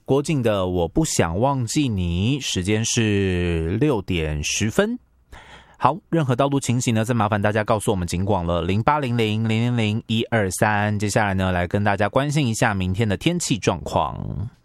郭静的我不想忘记你，时间是6点10分。好，任何道路情形呢，再麻烦大家告诉我们警广了，0800000123。接下来呢，来跟大家关心一下明天的天气状况。